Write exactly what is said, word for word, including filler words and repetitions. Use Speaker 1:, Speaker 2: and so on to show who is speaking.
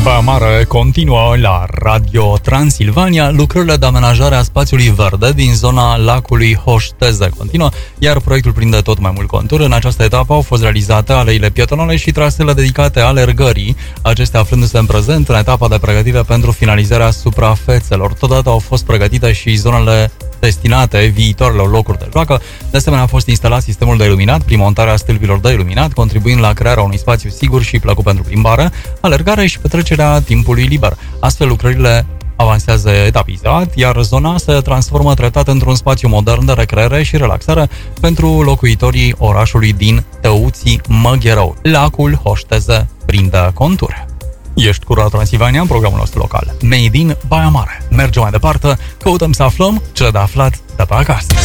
Speaker 1: Baia Mare continuă la Radio Transilvania. Lucrările de amenajare a spațiului verde din zona lacului Hoșteze continuă, iar proiectul prinde tot mai mult contur. În această etapă au fost realizate aleile pietonale și trasele dedicate alergării, acestea aflându-se în prezent în etapa de pregătire pentru finalizarea suprafețelor. Totodată au fost pregătite și zonele destinate viitoarelor locuri de joacă. De asemenea, a fost instalat sistemul de iluminat prin montarea stâlpilor de iluminat, contribuind la crearea unui spațiu sigur și plăcut pentru plimbare, alergare și petrecerea timpului liber. Astfel, lucrările avansează etapizat, iar zona se transformă treptat într-un spațiu modern de recreare și relaxare pentru locuitorii orașului din Tăuții Măgherău. Lacul Hoșteze prinde contur. Ești cu Radio Transilvania în programul nostru local Made in Baia Mare. Mergem mai departe, căutăm să aflăm cele de aflat de pe acasă.